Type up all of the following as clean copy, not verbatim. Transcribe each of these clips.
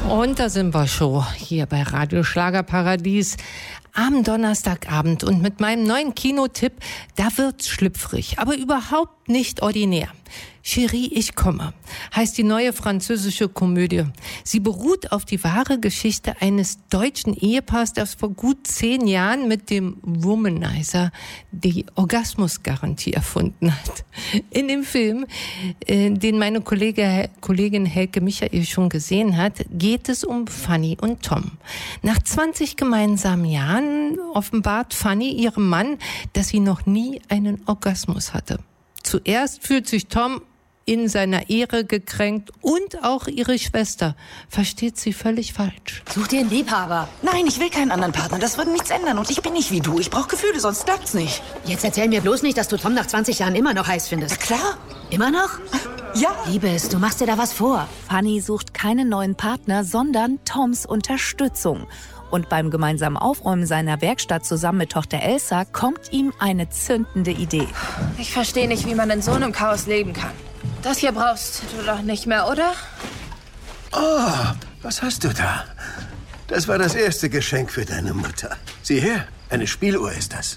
Und da sind wir schon hier bei Radio Schlagerparadies am Donnerstagabend. Und mit meinem neuen Kinotipp, da wird's schlüpfrig, aber überhaupt nicht ordinär. Chérie, ich komme, heißt die neue französische Komödie. Sie beruht auf die wahre Geschichte eines deutschen Ehepaars, das vor gut 10 Jahren mit dem Womanizer die Orgasmusgarantie erfunden hat. In dem Film, den meine Kollegin Helke Michael schon gesehen hat, geht es um Fanny und Tom. Nach 20 gemeinsamen Jahren offenbart Fanny ihrem Mann, dass sie noch nie einen Orgasmus hatte. Zuerst fühlt sich Tom in seiner Ehre gekränkt und auch ihre Schwester versteht sie völlig falsch. Such dir einen Liebhaber. Nein, ich will keinen anderen Partner. Das würde nichts ändern. Und ich bin nicht wie du. Ich brauche Gefühle, sonst klappt's nicht. Jetzt erzähl mir bloß nicht, dass du Tom nach 20 Jahren immer noch heiß findest. Na klar. Immer noch? Ja. Liebes, du machst dir da was vor. Fanny sucht keinen neuen Partner, sondern Toms Unterstützung. Und beim gemeinsamen Aufräumen seiner Werkstatt zusammen mit Tochter Elsa kommt ihm eine zündende Idee. Ich verstehe nicht, wie man in so einem Chaos leben kann. Das hier brauchst du doch nicht mehr, oder? Oh, was hast du da? Das war das erste Geschenk für deine Mutter. Sieh her, eine Spieluhr ist das.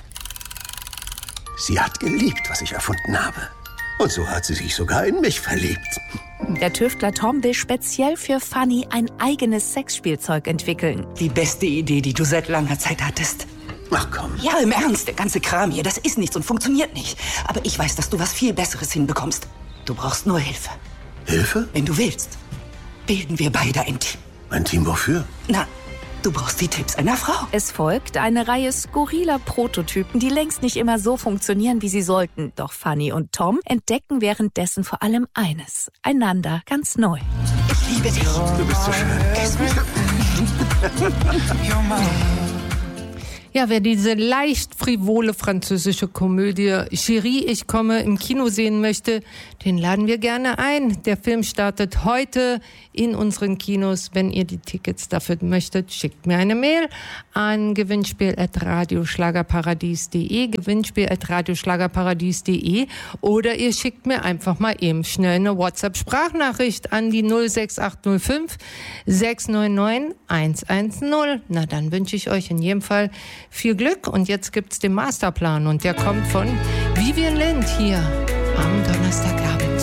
Sie hat geliebt, was ich erfunden habe. Und so hat sie sich sogar in mich verliebt. Der Tüftler Tom will speziell für Fanny ein eigenes Sexspielzeug entwickeln. Die beste Idee, die du seit langer Zeit hattest. Ach komm. Ja, im Ernst, der ganze Kram hier, das ist nichts und funktioniert nicht. Aber ich weiß, dass du was viel Besseres hinbekommst. Du brauchst nur Hilfe. Hilfe? Wenn du willst, bilden wir beide ein Team. Ein Team wofür? Na, du brauchst die Tipps einer Frau. Es folgt eine Reihe skurriler Prototypen, die längst nicht immer so funktionieren, wie sie sollten. Doch Fanny und Tom entdecken währenddessen vor allem eines: einander ganz neu. Ich liebe dich. Du bist so schön. Ja, wer diese leicht frivole französische Komödie Chérie, ich komme im Kino sehen möchte, den laden wir gerne ein. Der Film startet heute in unseren Kinos. Wenn ihr die Tickets dafür möchtet, schickt mir eine Mail an gewinnspiel@radioschlagerparadies.de, gewinnspiel@radioschlagerparadies.de, oder ihr schickt mir einfach mal eben schnell eine WhatsApp-Sprachnachricht an die 06805 699 110. Na, dann wünsche ich euch in jedem Fall viel Glück, und jetzt gibt's den Masterplan, und der kommt von Vivien Lind hier am Donnerstagabend.